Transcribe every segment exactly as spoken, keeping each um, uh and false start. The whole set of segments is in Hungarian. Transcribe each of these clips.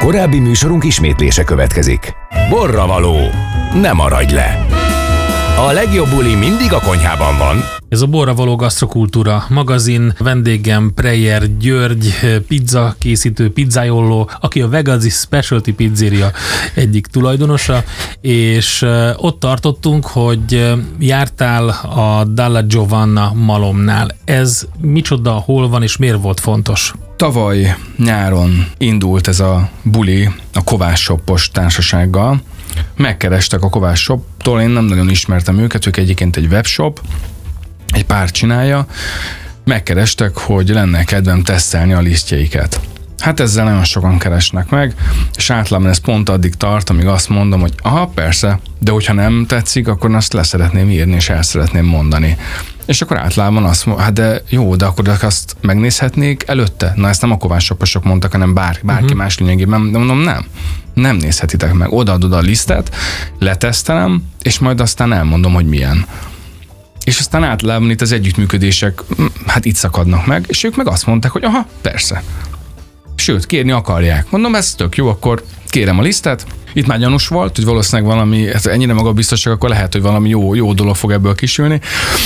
Korábbi műsorunk ismétlése következik. Borravaló, ne maradj le! A legjobb buli mindig a konyhában van. Ez a Borravaló Gasztrokultúra magazin, vendégem Preyer György, pizza készítő, pizzájoló, aki a Vegazi Specialty Pizzeria egyik tulajdonosa, és ott tartottunk, hogy jártál a Dalla Giovanna malomnál. Ez micsoda, hol van és miért volt fontos? Tavaly nyáron indult ez a buli a Kovács Shopos társasággal. Megkerestek a Kovács Shoptól, én nem nagyon ismertem őket, ők egyébként egy webshop, egy pár csinálja. Megkerestek, hogy lenne kedvem tesztelni a lisztjeiket. Hát ezzel nagyon sokan keresnek meg, és általában ez pont addig tart, amíg azt mondom, hogy aha, persze, de hogyha nem tetszik, akkor azt leszeretném írni, és el szeretném mondani. És akkor általában azt mondom, hát de jó, de akkor azt megnézhetnék előtte? Na, ezt nem a Kovács Shoposok mondtak, hanem bár, bárki uh-huh. más lényegében, de mondom, nem. Nem nézhetitek meg. Odaadod a lisztet, letesztelem, és majd aztán elmondom, hogy milyen. És aztán általában itt az együttműködések, hát itt szakadnak meg, és ők meg azt mondták, hogy aha, persze. Sőt, kérni akarják. Mondom, ez tök jó, akkor kérem a lisztet. Itt már gyanús volt, hogy valószínűleg valami, hát ennyire magabiztosak, akkor lehet, hogy valami jó, jó dolog fog ebből kisülni.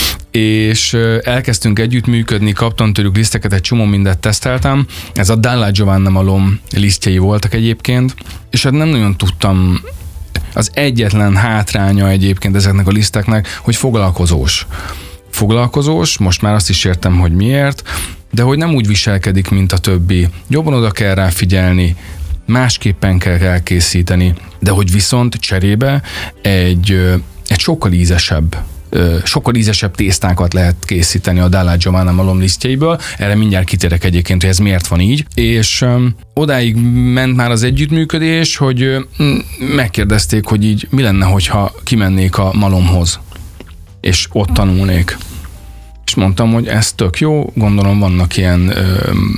És elkezdtünk együttműködni, kaptam tőlük liszteket, egy csomó mindent teszteltem. Ez a Dalla Giovanna malom lisztjei voltak egyébként, és hát nem nagyon tudtam. Az egyetlen hátránya egyébként ezeknek a liszteknek, hogy foglalkozós. Foglalkozós, most már azt is értem, hogy miért, de hogy nem úgy viselkedik, mint a többi. Jobban oda kell rá figyelni, másképpen kell elkészíteni, de hogy viszont cserébe egy, egy sokkal ízesebb sokkal ízesebb tésztákat lehet készíteni a Dalla Giovanna malom lisztjeiből. Erre mindjárt kitérek egyébként, hogy ez miért van így. És um, odáig ment már az együttműködés, hogy um, megkérdezték, hogy így mi lenne, hogyha kimennék a malomhoz, és ott tanulnék. És mondtam, hogy ez tök jó, gondolom vannak ilyen um,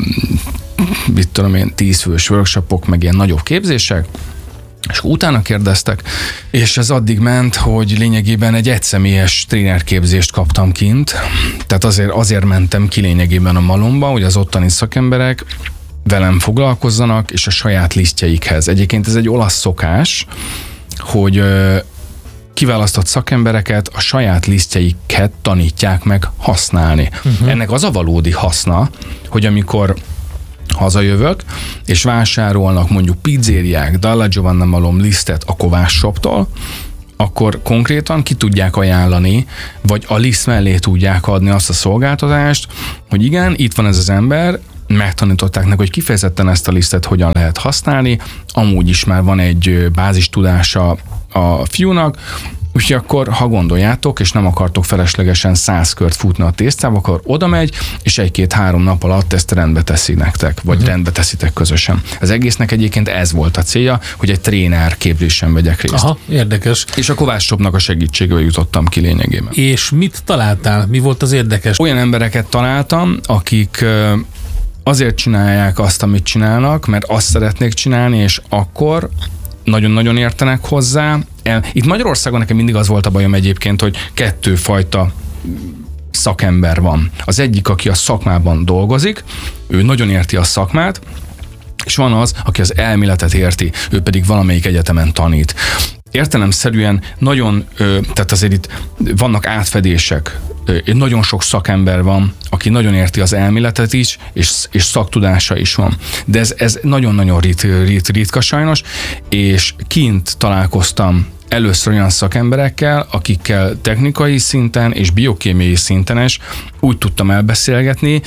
mit tudom én, tízfős workshopok, meg ilyen nagyobb képzések, és utána kérdeztek, és ez addig ment, hogy lényegében egy egyszemélyes trénerképzést kaptam kint, tehát azért, azért mentem ki lényegében a malomba, hogy az ottani szakemberek velem foglalkozzanak, és a saját lisztjeikhez. Egyébként ez egy olasz szokás, hogy ö, kiválasztott szakembereket a saját lisztjeiket tanítják meg használni. Uh-huh. Ennek az a valódi haszna, hogy amikor hazajövök, és vásárolnak mondjuk pizzériák, Dalla Giovanna malom lisztet a Kovács Shoptól, akkor konkrétan ki tudják ajánlani, vagy a liszt mellé tudják adni azt a szolgáltatást, hogy igen, itt van ez az ember, megtanították neki, hogy kifejezetten ezt a lisztet hogyan lehet használni, amúgy is már van egy bázis tudása a fiúnak, úgyhogy akkor, ha gondoljátok, és nem akartok feleslegesen száz kört futni a tésztába, akkor oda megy, és egy-két-három nap alatt ezt rendbe teszi nektek, vagy uh-huh. rendbe teszitek közösen. Az egésznek egyébként ez volt a célja, hogy egy tréner képzésen vegyek részt. Aha, érdekes. És a Kovács Shopnak a segítségével jutottam ki lényegében. És mit találtál? Mi volt az érdekes? Olyan embereket találtam, akik azért csinálják azt, amit csinálnak, mert azt szeretnék csinálni, és akkor nagyon-nagyon értenek hozzá. Itt Magyarországon nekem mindig az volt a bajom egyébként, hogy kettőfajta szakember van. Az egyik, aki a szakmában dolgozik, ő nagyon érti a szakmát, és van az, aki az elméletet érti, ő pedig valamelyik egyetemen tanít. Értelemszerűen nagyon, tehát azért itt vannak átfedések, nagyon sok szakember van, aki nagyon érti az elméletet is, és, és szaktudása is van. De ez, ez nagyon-nagyon rit, rit, ritka sajnos, és kint találkoztam először olyan szakemberekkel, akikkel technikai szinten és biokémiai szinten is úgy tudtam elbeszélgetni,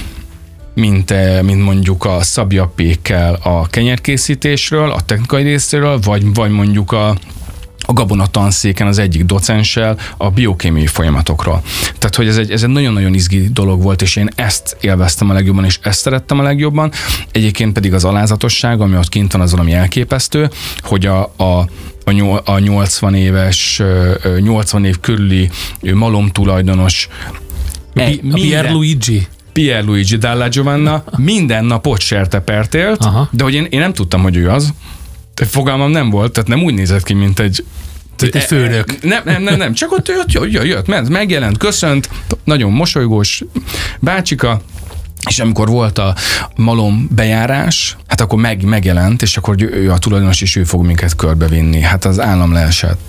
mint, mint mondjuk a Szabja Pékkel a kenyérkészítésről, a technikai részéről, vagy, vagy mondjuk a a Gabona tanszéken az egyik docenssel a biokémiai folyamatokról. Tehát, hogy ez egy, ez egy nagyon-nagyon izgi dolog volt, és én ezt élveztem a legjobban, és ezt szerettem a legjobban. Egyébként pedig az alázatosság, ami ott kint van, az valami elképesztő, hogy a, a a nyolcvan éves, nyolcvan év körüli malom tulajdonos Mi, Pierluigi. Pierluigi Dalla Giovanna minden nap ott sertepert élt, Aha. de hogy én, én nem tudtam, hogy ő az. Fogalmam nem volt, tehát nem úgy nézett ki, mint egy Mint egy főnök. Nem, nem, nem, nem, csak ott jött, jött, jött, ment, megjelent, köszönt, nagyon mosolygós bácsika, és amikor volt a malom bejárás, hát akkor meg, megjelent, és akkor ő a tulajdonos, és ő fog minket körbevinni. Hát az állam leesett.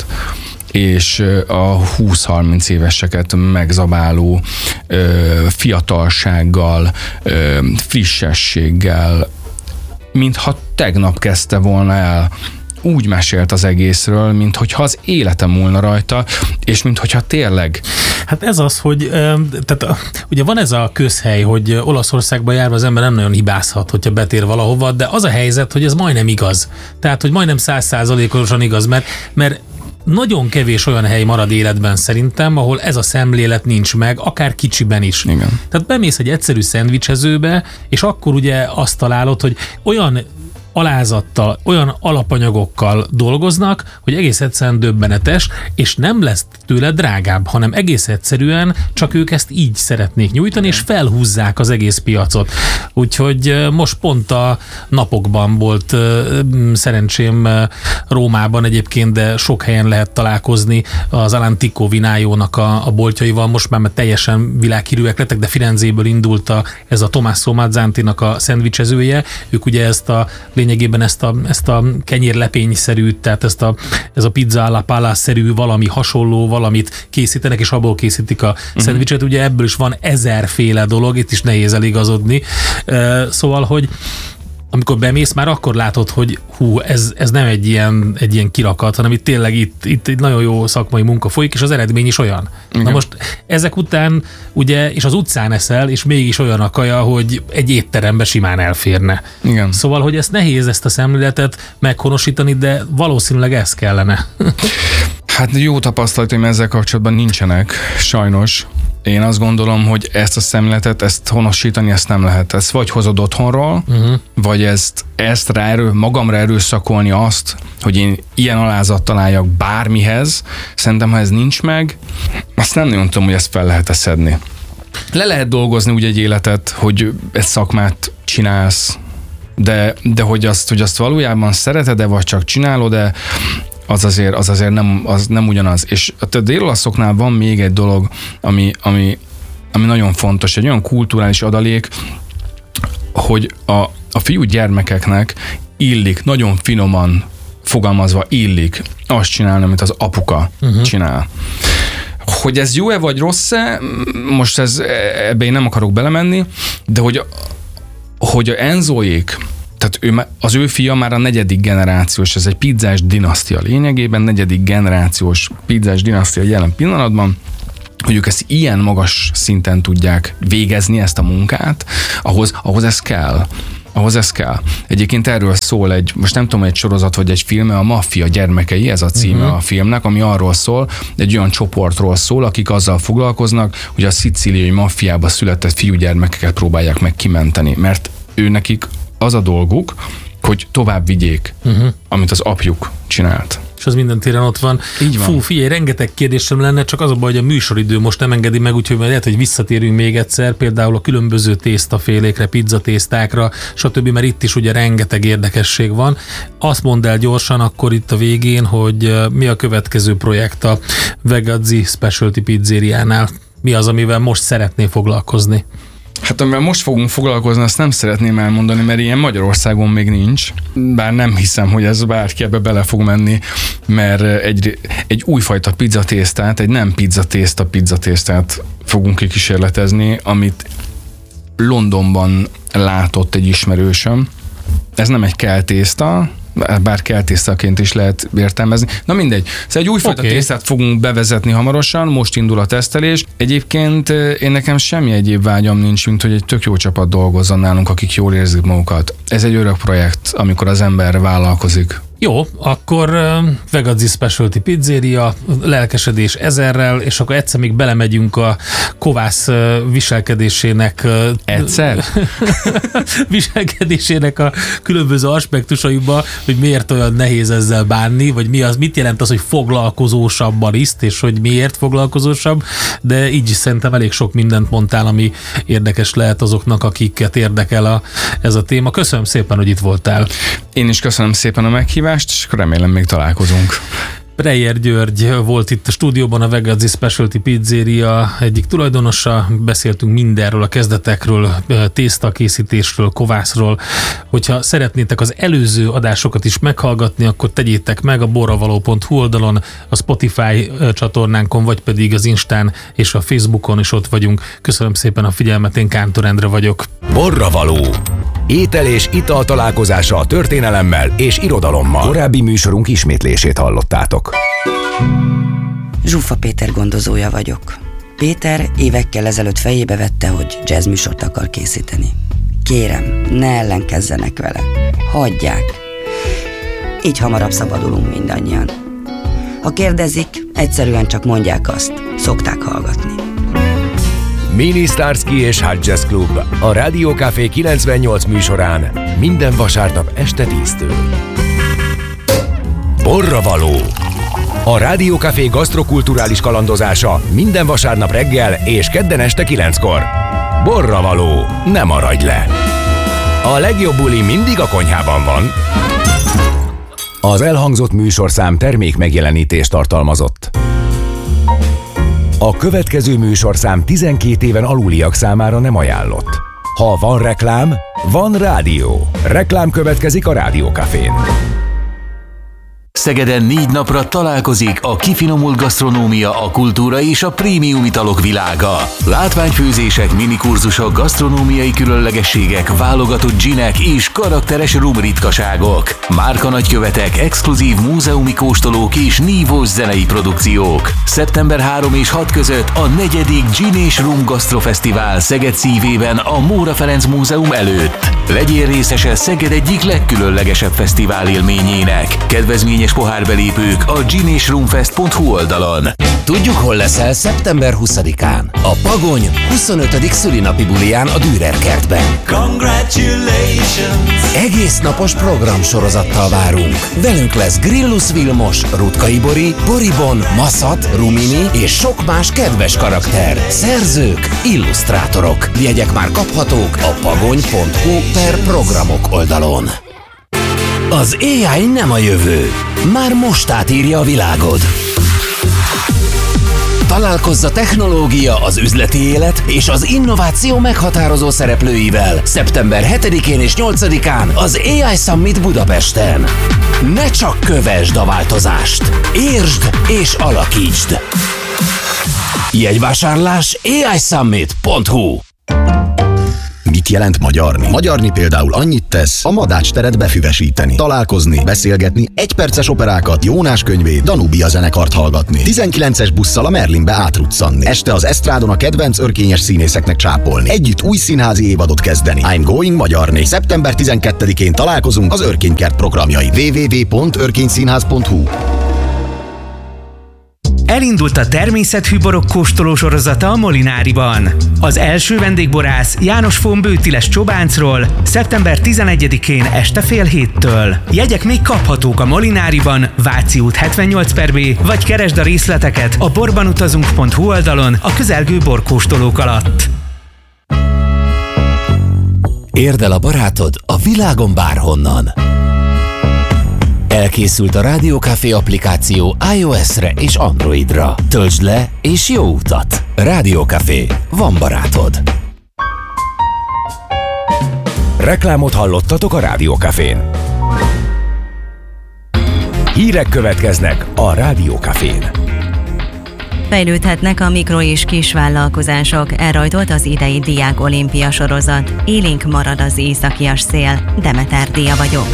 És a húsz-harminc éveseket megzabáló ö, fiatalsággal, ö, frissességgel, mintha tegnap kezdte volna el, úgy mesélt az egészről, minthogyha az élete múlna rajta, és minthogyha tényleg. Hát ez az, hogy tehát, ugye van ez a közhely, hogy Olaszországban járva az ember nem nagyon hibázhat, hogyha betér valahova, de az a helyzet, hogy ez majdnem igaz. Tehát, hogy majdnem száz százalékosan igaz, mert, mert nagyon kevés olyan hely marad életben szerintem, ahol ez a szemlélet nincs meg, akár kicsiben is. Igen. Tehát bemész egy egyszerű szendvicsezőbe, és akkor ugye azt találod, hogy olyan alázattal, olyan alapanyagokkal dolgoznak, hogy egész egyszerűen döbbenetes, és nem lesz tőle drágább, hanem egész egyszerűen csak ők ezt így szeretnék nyújtani, és felhúzzák az egész piacot. Úgyhogy most pont a napokban volt szerencsém Rómában egyébként, de sok helyen lehet találkozni az Alantico Vinájónak a, a boltjaival, most már teljesen világhírűek lettek, de Firenzéből indult a, ez a Tommaso Mazzantinak a szendvicsezője. Ők ugye ezt a lényegében ezt a, ezt a kenyérlepényszerű, tehát ezt a, ez a pizza alla pala-szerű valami hasonló valamit készítenek, és abból készítik a uh-huh. szendvicset. Ugye ebből is van ezerféle dolog, itt is nehéz eligazodni. Szóval, hogy amikor bemész, már akkor látod, hogy hú, ez, ez nem egy ilyen, egy ilyen kirakat, hanem itt tényleg itt, itt egy nagyon jó szakmai munka folyik, és az eredmény is olyan. Igen. Na most ezek után ugye, és az utcán eszel, és mégis olyan a kaja, hogy egy étterembe simán elférne. Igen. Szóval, hogy ezt nehéz ezt a szemléletet meghonosítani, de valószínűleg ez kellene. Hát jó tapasztalataim ezzel kapcsolatban nincsenek, sajnos. Én azt gondolom, hogy ezt a szemléletet, ezt honosítani, ezt nem lehet. Ezt vagy hozod otthonról, uh-huh. vagy ezt, ezt rá erő, magamra erőszakolni azt, hogy én ilyen alázattal álljak bármihez. Szerintem, ha ez nincs meg, azt nem nagyon tudom, hogy ezt fel lehet szedni. Le lehet dolgozni úgy egy életet, hogy egy szakmát csinálsz, de, de hogy, azt, hogy azt valójában szereted-e, vagy csak csinálod-e, az azért, az azért nem, az nem ugyanaz. És a dél-olaszoknál van még egy dolog, ami, ami, ami nagyon fontos, egy olyan kulturális adalék, hogy a, a fiú gyermekeknek illik, nagyon finoman fogalmazva illik azt csinálni, amit az apuka uh-huh. csinál. Hogy ez jó-e vagy rossz-e, most ez, ebbe én nem akarok belemenni, de hogy, hogy a Enzóék, tehát ő, az ő fia már a negyedik generációs, ez egy pizzás dinasztia lényegében, negyedik generációs pizzás dinasztia jelen pillanatban, hogy ők ezt ilyen magas szinten tudják végezni, ezt a munkát, ahhoz, ahhoz ez kell. Ahhoz ez kell. Egyébként erről szól egy, most nem tudom, egy sorozat vagy egy film, a Maffia gyermekei, ez a címe uh-huh. a filmnek, ami arról szól, egy olyan csoportról szól, akik azzal foglalkoznak, hogy a szicíliai maffiába született fiúgyermekeket próbálják meg kimenteni, mert ő nekik az a dolguk, hogy tovább vigyék, uh-huh. amit az apjuk csinált. És az minden téren ott van. Így van. Fú, figyelj, rengeteg kérdésem lenne, csak az a baj, hogy a műsoridő most nem engedi meg, úgyhogy lehet, hogy visszatérünk még egyszer, például a különböző tésztafélékre, pizzatésztákra, stb., mert itt is ugye rengeteg érdekesség van. Azt mondd el gyorsan akkor itt a végén, hogy mi a következő projekt a Vegazzi Specialty Pizzeriánál. Mi az, amivel most szeretnél foglalkozni? Hát amivel most fogunk foglalkozni, azt nem szeretném elmondani, mert ilyen Magyarországon még nincs. Bár nem hiszem, hogy ez bárki ebbe bele fog menni, mert egy, egy újfajta pizzatésztát, egy nem pizzatészta pizzatésztát fogunk kikísérletezni, amit Londonban látott egy ismerősöm. Ez nem egy kell tészta, bár kell tésztaként is lehet értelmezni. Na mindegy. Szóval egy újfajta okay. tésztát fogunk bevezetni hamarosan, most indul a tesztelés. Egyébként én nekem semmi egyéb vágyam nincs, mint hogy egy tök jó csapat dolgozzon nálunk, akik jól érzik magukat. Ez egy örök projekt, amikor az ember vállalkozik. Jó, akkor uh, Vegazzi Specialty Pizzeria, lelkesedés ezerrel, és akkor egyszer még belemegyünk a kovász uh, viselkedésének uh, egyszer? viselkedésének a különböző aspektusaiba, hogy miért olyan nehéz ezzel bánni, vagy mi az, mit jelent az, hogy foglalkozósabb bariszt, és hogy miért foglalkozósabb, de így is szerintem elég sok mindent mondtál, ami érdekes lehet azoknak, akiket érdekel a, ez a téma. Köszönöm szépen, hogy itt voltál. Én is köszönöm szépen a meghívást, és remélem még találkozunk. Preyer György volt itt a stúdióban, a Vegazzi Specialty Pizzeria egyik tulajdonosa. Beszéltünk mindenről, a kezdetekről, tésztakészítésről, kovászról. Hogyha szeretnétek az előző adásokat is meghallgatni, akkor tegyétek meg a borravaló pont hu oldalon, a Spotify csatornánkon, vagy pedig az Instán és a Facebookon is ott vagyunk. Köszönöm szépen a figyelmet, én Kántor Endre vagyok. Borravaló. Étel és ital találkozása a történelemmel és irodalommal. Korábbi műsorunk ismétlését hallottátok. Zsuffa Péter gondozója vagyok. Péter évekkel ezelőtt fejébe vette, hogy jazzműsort akar készíteni. Kérem, ne ellenkezzenek vele. Hagyják. Így hamarabb szabadulunk mindannyian. Ha kérdezik, egyszerűen csak mondják azt. Szokták hallgatni. Mini Starsky és Hot Jazz Club a Rádió Café kilencvennyolc műsorán minden vasárnap este tíztől. Borravaló. A Rádió Café gasztrokulturális kalandozása minden vasárnap reggel és kedden este kilenckor. Borravaló. Ne maradj le! A legjobb buli mindig a konyhában van. Az elhangzott műsorszám termék megjelenítést tartalmazott. A következő műsorszám tizenkét éven aluliak számára nem ajánlott. Ha van reklám, van rádió. Reklám következik a Rádió Cafén. Szegeden négy napra találkozik a kifinomult gasztronómia, a kultúra és a prémium italok világa. Látványfőzések, minikurzusok, gasztronómiai különlegességek, válogatott ginek és karakteres rum ritkaságok. Márka nagykövetek, exkluzív múzeumi kóstolók és nívós zenei produkciók. szeptember harmadika és hatodika között a negyedik Gin és Rum Gasztrofesztivál Szeged szívében a Móra Ferenc Múzeum előtt. Legyél részese Szeged egyik legkülönlegesebb fesztivál élményének. Kedvezményes pohárbelépők a gin és rumfest pont hu oldalon. Tudjuk, hol leszel szeptember huszadikán. A Pagony huszonötödik szülinapi buliján a Dürer kertben. Congratulations! Egész napos programsorozattal várunk. Velünk lesz Grillus Vilmos, Rutkay Bori, Boribon, Maszat, Rumini és sok más kedves karakter. Szerzők, illusztrátorok. Jegyek már kaphatók a pagony pont hu per programok oldalon. Az á i nem a jövő. Már most átírja a világod. Találkozz a technológia, az üzleti élet és az innováció meghatározó szereplőivel szeptember hetedikén és nyolcadikán az á i Summit Budapesten. Ne csak kövesd a változást, értsd és alakítsd. Jegyvásárlás á i summit pont hu. Mit jelent magyarni? Magyarni például annyit tesz, a Madács teret befüvesíteni, találkozni, beszélgetni, egyperces operákat, Jónás könyvét, Danubia zenekart hallgatni, tizenkilences busszal a Merlinbe átruccanni, este az esztrádon a kedvenc örkényes színészeknek csápolni, együtt új színházi évadot kezdeni. I'm going magyarni. szeptember tizenkettedikén találkozunk az Örkénykert programjai. double-u double-u double-u pont örkényszínház pont hu. Elindult a természetű borok kóstoló sorozata a Molináriban. Az első vendégborász János von Bőtiles Csobáncról szeptember tizenegyedikén este fél héttől. Jegyek még kaphatók a Molináriban, Váci út hetvennyolc per B, vagy keresd a részleteket a borbanutazunk pont hu oldalon a közelgő borkóstolók alatt. Érd el a barátod a világon bárhonnan. Elkészült a Rádió Café applikáció iOS-re és Androidra. Töltsd le és jó utat! Rádió Café. Van barátod. Reklámot hallottatok a Rádió Cafén. Hírek következnek a Rádió Cafén. Fejlődhetnek a mikro- és kisvállalkozások, elrajtolt az idei Diák Olimpia sorozat. Élénk marad az északias szél. Demeter Dia vagyok.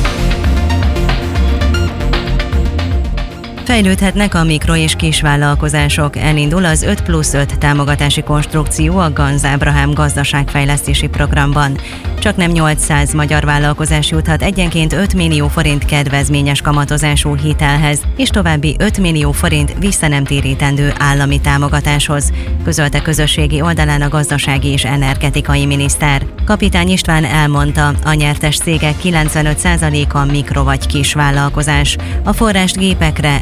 Fejlődhetnek a mikro- és kisvállalkozások. Elindul az öt plusz öt támogatási konstrukció a Ganz Ábrahám gazdaságfejlesztési programban. Csaknem nyolcszáz magyar vállalkozás juthat egyenként öt millió forint kedvezményes kamatozású hitelhez, és további öt millió forint visszanemtérítendő állami támogatáshoz, közölte közösségi oldalán a gazdasági és energetikai miniszter. Kapitány István elmondta, a nyertes cégek kilencvenöt százaléka mikro- vagy kisvállalkozás. A forrást gépekre,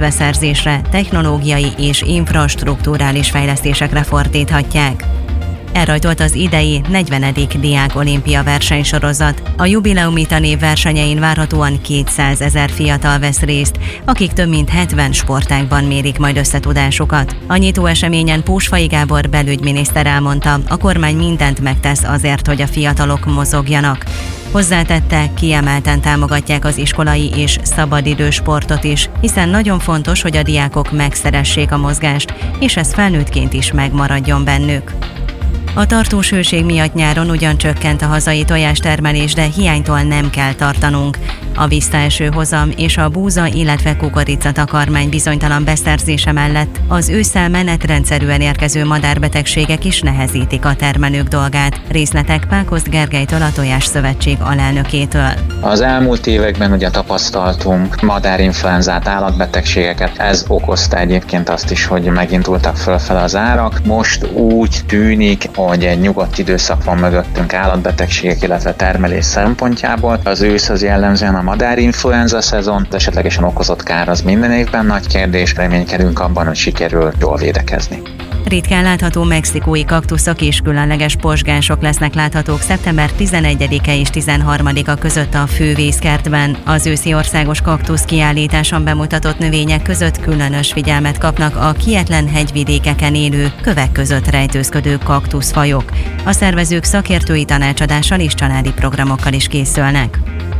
eszközbeszerzésre, technológiai és infrastrukturális fejlesztésekre fordíthatják. elrajtolt az idei negyvenedik Diák Olimpia versenysorozat. A jubileumi tanév versenyein várhatóan kétszázezer fiatal vesz részt, akik több mint hetven sportágban mérik majd összetudásukat. A nyitó eseményen Pósfai Gábor belügyminiszter elmondta, a kormány mindent megtesz azért, hogy a fiatalok mozogjanak. Hozzátette, kiemelten támogatják az iskolai és szabadidős sportot is, hiszen nagyon fontos, hogy a diákok megszeressék a mozgást, és ez felnőttként is megmaradjon bennük. A tartós hőség miatt nyáron ugyan csökkent a hazai tojástermelés, de hiánytól nem kell tartanunk. A visszaeső hozam és a búza, illetve kukoricatakarmány bizonytalan beszerzése mellett az ősszel menetrendszerűen érkező madárbetegségek is nehezítik a termelők dolgát. Részletek Pákozd Gergelytől, a Tojásszövetség alelnökétől. Az elmúlt években ugye tapasztaltunk madárinfluenzát, állatbetegségeket. Ez okozta egyébként azt is, hogy megindultak fölfele az árak. Most úgy tűnik, hogy egy nyugodt időszak van mögöttünk állatbetegségek, illetve termelés szempontjából. Az ősz az jellemzően a madárinfluenza szezon, de esetlegesen okozott kár az minden évben nagy kérdés, reménykedünk abban, hogy sikerül jól védekezni. Ritkán látható mexikói kaktuszok és különleges pozsgások lesznek láthatók szeptember tizenegyedike és tizenharmadika között a Fővészkertben. Az őszi országos kaktusz kiállításon bemutatott növények között különös figyelmet kapnak a kietlen hegyvidékeken élő, kövek között rejtőzködő kaktuszfajok. A szervezők szakértői tanácsadással és családi programokkal is készülnek.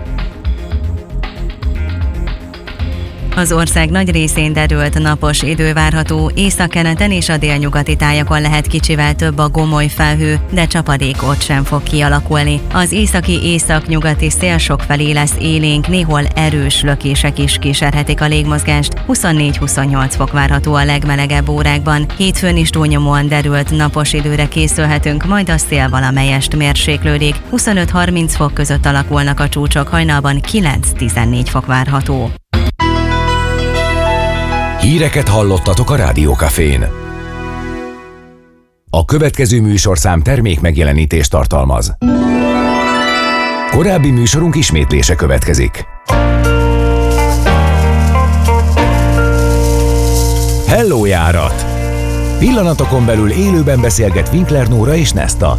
Az ország nagy részén derült napos idő várható, északkeleten és a délnyugati tájakon lehet kicsivel több a gomoly felhő, de csapadék ott sem fog kialakulni. Az északi északnyugati szél sokfelé lesz élénk, néhol erős lökések is kísérhetik a légmozgást. huszonnégy-huszonnyolc fok várható a legmelegebb órákban. Hétfőn is túlnyomóan derült napos időre készülhetünk, majd a szél valamelyest mérséklődik. huszonöt-harminc fok között alakulnak a csúcsok, hajnalban kilenc-tizennégy fok várható. Híreket hallottatok a Rádiókafén. A következő műsorszám termék megjelenítést tartalmaz. Korábbi műsorunk ismétlése következik. Hello járat! Pillanatokon belül élőben beszélget Winkler Nóra és Nesta.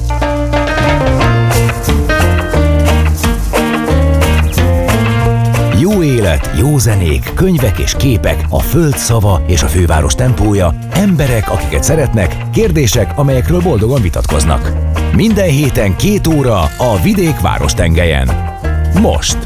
Jó élet, jó zenék, könyvek és képek, a föld szava és a főváros tempója, emberek, akiket szeretnek, kérdések, amelyekről boldogan vitatkoznak. Minden héten két óra a vidék várostengelyen. Most!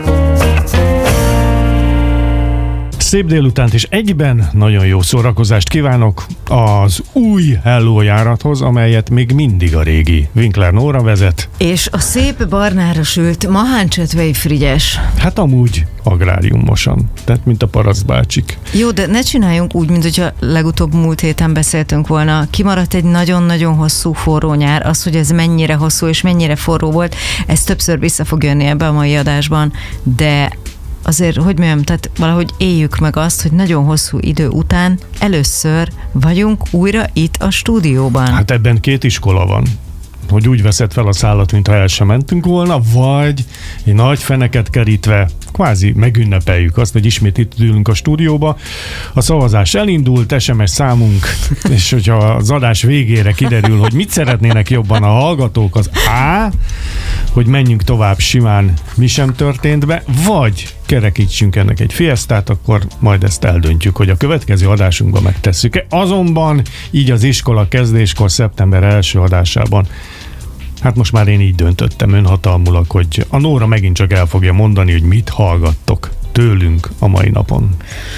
Szép délutánt és egyben nagyon jó szórakozást kívánok az új Hello járathoz, amelyet még mindig a régi Winkler Nóra vezet. És a szép barnára sült Mahán Csetvei Frigyes. Hát amúgy agráriumosan, tehát mint a parasztbácsik. Jó, de ne csináljunk úgy, mint hogyha legutóbb múlt héten beszéltünk volna. Kimaradt egy nagyon-nagyon hosszú forró nyár. Az, hogy ez mennyire hosszú és mennyire forró volt, ez többször vissza fog jönni ebbe a mai adásban, de azért, hogy mondjam, tehát valahogy éljük meg azt, hogy nagyon hosszú idő után először vagyunk újra itt a stúdióban. Hát ebben két iskola van. Hogy úgy veszed fel a szállat, mintha el sem mentünk volna, vagy egy nagy feneket kerítve kvázi megünnepeljük azt, hogy ismét itt ülünk a stúdióba. A szavazás elindult, es em es számunk, és hogyha az adás végére kiderül, hogy mit szeretnének jobban a hallgatók, az A, hogy menjünk tovább simán, mi sem történt be, vagy kerekítsünk ennek egy fiesztát, akkor majd ezt eldöntjük, hogy a következő adásunkban megtesszük-e. Azonban így az iskola kezdéskor szeptember első adásában, hát most már én így döntöttem önhatalmulag, hogy a Nóra megint csak el fogja mondani, hogy mit hallgattok tőlünk a mai napon.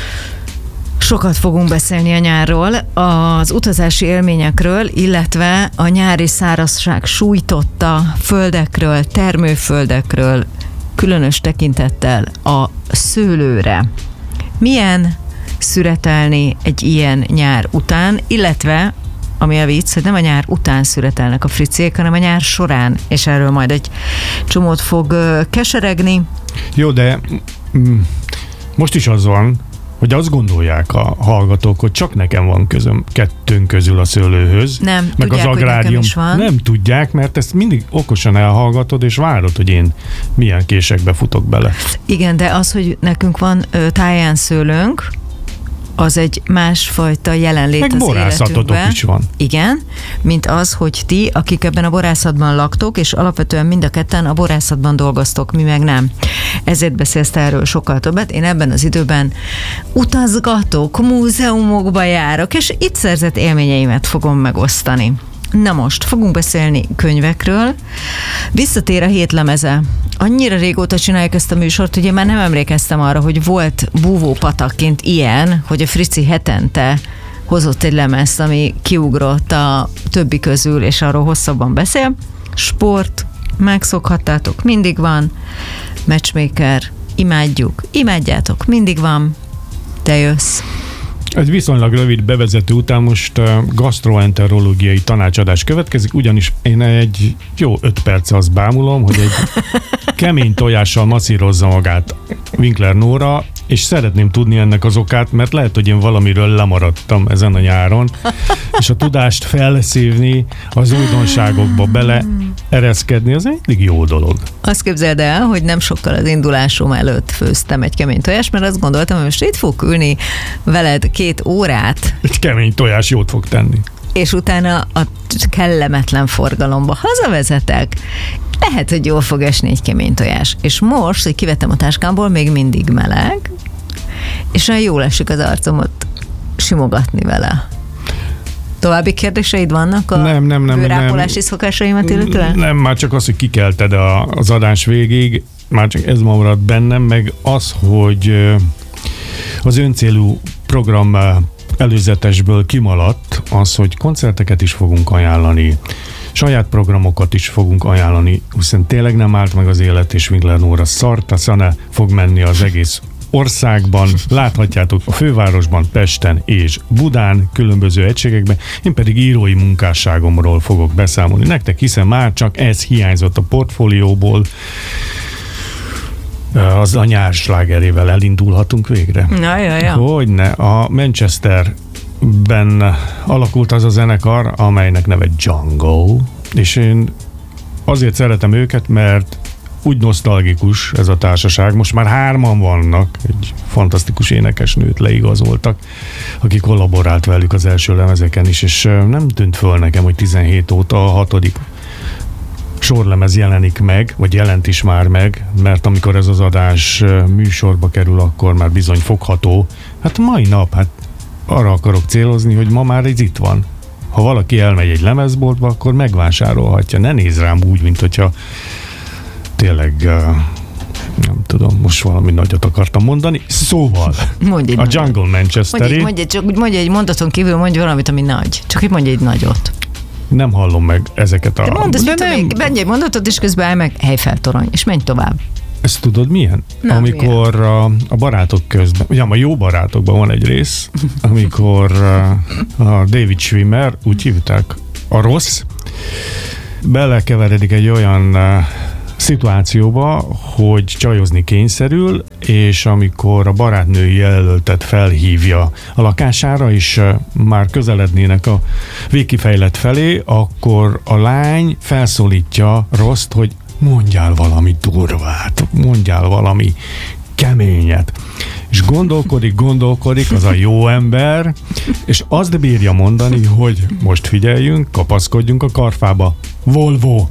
Sokat fogunk beszélni a nyárról, az utazási élményekről, illetve a nyári szárazság sújtotta földekről, termőföldekről, különös tekintettel a szőlőre. Milyen szüretelni egy ilyen nyár után, illetve ami a vicc, hogy nem a nyár után szüretelnek a fricék, hanem a nyár során, és erről majd egy csomót fog keseregni. Jó, de mm, most is az van, hogy azt gondolják a hallgatók, hogy csak nekem van közöm kettőnk közül a szőlőhöz. Nem, meg tudják, az agrárium. Nem tudják, mert ezt mindig okosan elhallgatod, és várod, hogy én milyen késekbe futok bele. Igen, de az, hogy nekünk van táján szőlőnk, az egy másfajta jelenlét meg az borászatotok életünkben. is van. Igen, mint az, hogy ti, akik ebben a borászatban laktok, és alapvetően mind a ketten a borászatban dolgoztok, mi meg nem. Ezért beszélsz te erről sokkal többet. Én ebben az időben utazgatok, múzeumokba járok, és itt szerzett élményeimet fogom megosztani. Na most, fogunk beszélni könyvekről. Visszatér a hét lemeze. Annyira régóta csináljuk ezt a műsort, hogy én már nem emlékeztem arra, hogy volt búvópatakként ilyen, hogy a Frici hetente hozott egy lemezt, ami kiugrott a többi közül, és arról hosszabban beszél. Sport, megszokhattátok, mindig van. Matchmaker, imádjuk, imádjátok, mindig van. Te jössz. Egy viszonylag rövid bevezető után most uh, gastroenterológiai tanácsadás következik, ugyanis én egy jó öt perc azt bámulom, hogy egy kemény tojással masszírozza magát Winkler Nóra, és szeretném tudni ennek az okát, mert lehet, hogy én valamiről lemaradtam ezen a nyáron, és a tudást felszívni, az újdonságokba bele ereszkedni, az egy jó dolog. Azt képzeld el, hogy nem sokkal az indulásom előtt főztem egy kemény tojást, mert azt gondoltam, hogy most itt fogok ülni veled két órát. Egy kemény tojás jót fog tenni. És utána a kellemetlen forgalomba hazavezetek. Lehet, hogy jól fog esni egy kemény tojás. És most, hogy kivettem a táskámból, még mindig meleg, és olyan jól esik az arcomot simogatni vele. További kérdéseid vannak a nem, nem, nem, bőrápolási nem. szokásaimat illetően? Nem, már csak az, hogy kikelted a, az adás végig, már csak ez ma maradt bennem, meg az, hogy az öncélú program előzetesből kimaladt az, hogy koncerteket is fogunk ajánlani, saját programokat is fogunk ajánlani, hiszen tényleg nem állt meg az élet, és Winkler Nóra szarta szane fog menni az egész országban, láthatjátok a fővárosban, Pesten és Budán, különböző egységekben, én pedig írói munkásságomról fogok beszámolni nektek, hiszen már csak ez hiányzott a portfólióból, az a nyár slágerével elindulhatunk végre. Ja, ja, ja. Hogyne, a Manchesterben alakult az a zenekar, amelynek neve Jungle, és én azért szeretem őket, mert úgy nosztalgikus ez a társaság. Most már hárman vannak, egy fantasztikus énekesnőt leigazoltak, aki kollaborált velük az első lemezeken is, és nem tűnt föl nekem, hogy tizenhét óta a hatodik sorlemez jelenik meg, vagy jelent is már meg, mert amikor ez az adás műsorba kerül, akkor már bizony fogható. Hát mai nap, hát arra akarok célozni, hogy ma már ez itt van. Ha valaki elmegy egy lemezboltba, akkor megvásárolhatja. Ne nézz rám úgy, mint hogyha tényleg, nem tudom, most valami nagyot akartam mondani. Szóval, mondj a Jungle Manchesteri. Mondj, mondj, mondj egy mondaton kívül, mondj valamit, ami nagy. Csak hogy mondj egy nagyot. Nem hallom meg ezeket a... De mondd azt, de mit nem... menj egy mondatot, és közben állj meg helyfeltorony, és menj tovább. Ezt tudod milyen? Nem, amikor milyen? A, a barátok közben, ugye a jó barátokban van egy rész, amikor a David Schwimmer, úgy hívták, a rossz, belekeveredik egy olyan szituációba, hogy csajozni kényszerül, és amikor a barátnői jelöltet felhívja a lakására, és már közelednének a végkifejlet felé, akkor a lány felszólítja Rost, hogy mondjál valami durvát, mondjál valami keményet. És gondolkodik, gondolkodik az a jó ember, és azt bírja mondani, hogy most figyeljünk, kapaszkodjunk a karfába. Volvo!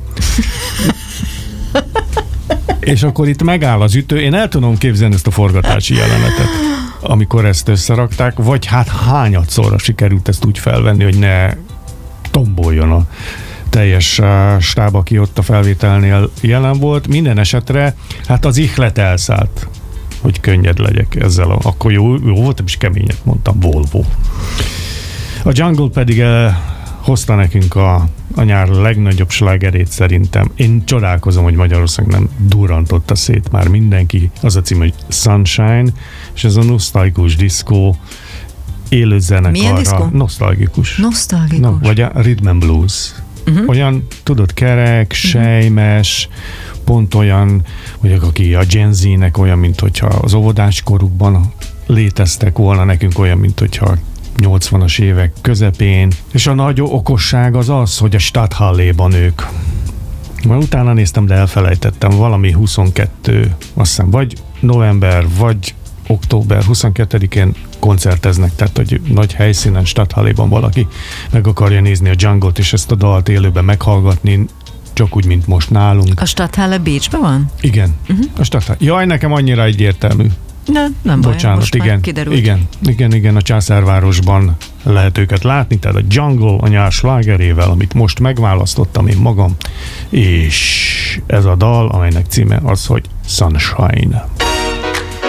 És akkor itt megáll az ütő. Én el tudom képzelni ezt a forgatási jelenetet, amikor ezt összerakták, vagy hát hányadszorra sikerült ezt úgy felvenni, hogy ne tomboljon a teljes stáb, aki ott a felvételnél jelen volt. Minden esetre, hát az ihlet elszállt, hogy könnyed legyek ezzel. A, akkor jó, jó voltam, és keményet mondtam, Volvo. A Jungle pedig hozta nekünk a, a nyár legnagyobb slágerét szerintem. Én csodálkozom, hogy Magyarország nem durrantotta szét már mindenki. Az a cím, hogy Sunshine, és ez a nosztalgikus diszkó élő zenekarra. Milyen diszkó? Nosztalgikus. Nosztalgikus. No, vagy a rhythm and blues. Uh-huh. Olyan, tudod, kerek, sejmes, uh-huh. pont olyan, hogy aki a Gen Z-nek olyan, mint hogyha az óvodás korukban léteztek volna, nekünk olyan, mint hogyha nyolcvanas évek közepén, és a nagy okosság az az, hogy a Stadthalléban ők. Majd utána néztem, de elfelejtettem, valami huszonkettő, azt hiszem, vagy november, vagy október huszonkettedikén koncerteznek, tehát hogy nagy helyszínen, Stadthalléban valaki meg akarja nézni a Jungle-t, és ezt a dalt élőben meghallgatni, csak úgy, mint most nálunk. A Stadthalle Bécsben van? Igen, uh-huh. a Stadthalle. Jaj, nekem annyira egyértelmű. Ne, nem baj, Bocsánat, most igen, már kiderült. igen, igen, igen, a Császárvárosban lehet őket látni, tehát a Jungle a nyár slágerével, amit most megválasztottam én magam, és ez a dal, amelynek címe az, hogy Sunshine.